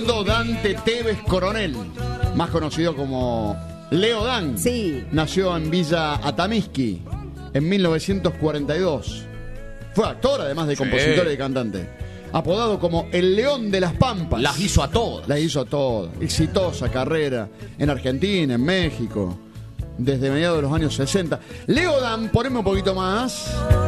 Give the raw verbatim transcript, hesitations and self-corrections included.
Leonardo Dante Tevez Coronel, más conocido como Leo Dan. Sí. Nació en Villa Atamisqui en mil novecientos cuarenta y dos. Fue actor, además de compositor sí. y cantante. Apodado como el León de las Pampas. Las hizo a todas. Las hizo a todas. Exitosa carrera en Argentina, en México, desde mediados de los años sesenta. Leo Dan, poneme un poquito más.